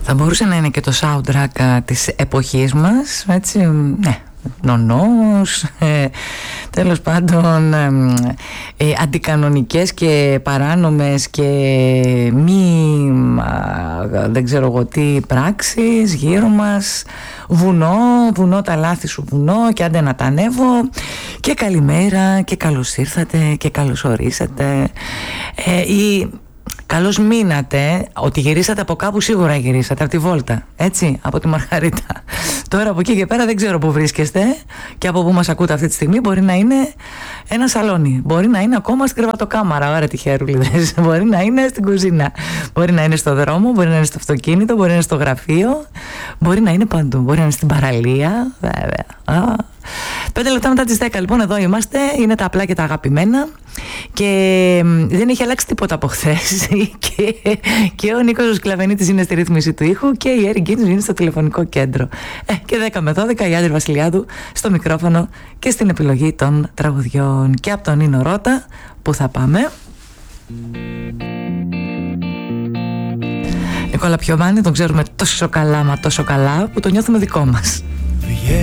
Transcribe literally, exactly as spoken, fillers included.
Θα μπορούσε να είναι και το soundtrack της εποχής μας, έτσι, ναι, νονός, ε, τέλος πάντων ε, ε, αντικανονικές και παράνομες και μη α, δεν ξέρω εγώ τι πράξεις γύρω μας, βουνό, βουνό τα λάθη σου βουνό και άντε να τα ανέβω και καλημέρα και καλώς ήρθατε και καλώς ορίσατε ε, ή καλώς μείνατε, ότι γυρίσατε από κάπου σίγουρα γυρίσατε, από τη Βόλτα, έτσι, από τη Μαργαρίτα. Τώρα από εκεί και πέρα δεν ξέρω που βρίσκεστε και από που μας ακούτε αυτή τη στιγμή. Μπορεί να είναι ένα σαλόνι, μπορεί να είναι ακόμα στην κρεβατοκάμαρα, ωραία τυχερούλιδες, μπορεί να είναι στην κουζίνα, μπορεί να είναι στο δρόμο, μπορεί να είναι στο αυτοκίνητο, μπορεί να είναι στο γραφείο, μπορεί να είναι παντού, μπορεί να είναι στην παραλία, βέβαια. Α. Πέντε λεπτά μετά τις δέκα λοιπόν εδώ είμαστε, είναι τα απλά και τα αγαπημένα και δεν έχει αλλάξει τίποτα από χθες και, και ο Νίκος ο Σκλαβενίτης είναι στη ρύθμιση του ήχου και η Έρη Γκίνης είναι στο τηλεφωνικό κέντρο ε, και δέκα με δώδεκα η Άντρη Βασιλιάδου στο μικρόφωνο και στην επιλογή των τραγουδιών και από τον Νίνο Ρώτα που θα πάμε. Νικόλα Πιωβάνη τον ξέρουμε τόσο καλά μα τόσο καλά που το νιώθουμε δικό μας.